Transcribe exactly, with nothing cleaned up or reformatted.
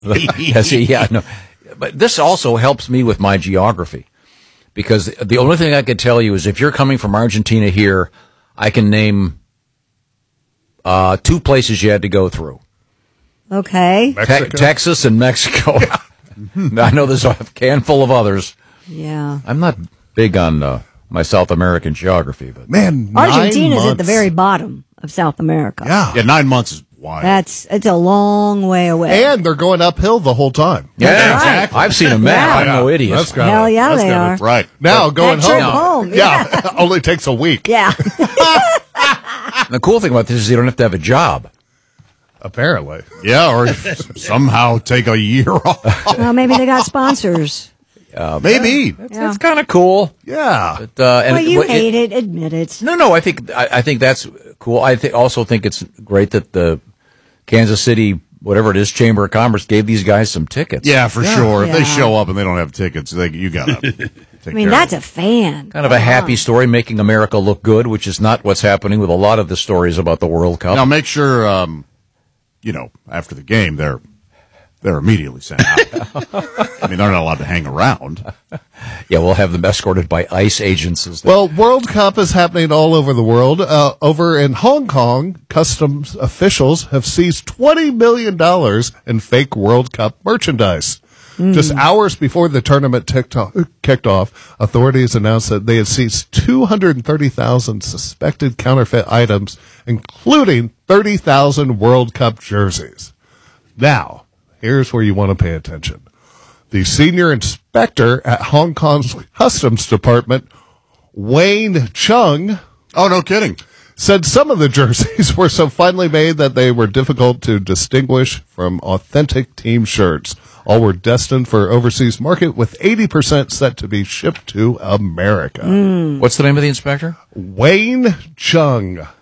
Yes, yeah, no. But this also helps me with my geography, because the only thing I could tell you is if you're coming from Argentina here, I can name uh, two places you had to go through. Okay. Te- Texas and Mexico. I know there's a handful of others. Yeah. I'm not big on uh, my South American geography, but man, Argentina's at the very bottom of South America. Yeah, yeah, nine months is wild. That's it's a long way away. And they're going uphill the whole time. yeah, That's right. exactly. I've seen a map. Yeah. I'm no idiot. That's gotta- Hell yeah, that's they gotta- are. Right. Now going That trip home. home, Yeah, only takes a week. Yeah. The cool thing about this is you don't have to have a job. Apparently. Yeah, or somehow take a year off. Well, maybe they got sponsors. Maybe. It's, Yeah. it's kind of cool. Yeah. But, uh, and Well, you well, hate it. Admit it. No, no. I think I, I think that's cool. I th- also think it's great that the Kansas City, whatever it is, Chamber of Commerce gave these guys some tickets. Yeah, for sure. If Yeah. they show up and they don't have tickets, they, you gotta take I mean, care that's of a fan. Kind of a happy story, making America look good, which is not what's happening with a lot of the stories about the World Cup. it. Now make sure, um, you know, after the game, they're they're immediately sent out. I mean, they're not allowed to hang around. Yeah, we'll have them escorted by ICE agents. As they- Well, World Cup is happening all over the world. Uh, over in Hong Kong, customs officials have seized twenty million dollars in fake World Cup merchandise. Just hours before the tournament ticked off, kicked off, authorities announced that they had seized two hundred thirty thousand suspected counterfeit items, including thirty thousand World Cup jerseys. Now, here's where you want to pay attention. The senior inspector at Hong Kong's Customs Department, Wayne Chung, Oh, no kidding. said some of the jerseys were so finely made that they were difficult to distinguish from authentic team shirts. All were destined for overseas market, with eighty percent set to be shipped to America. What's the name of the inspector? Wayne Chung.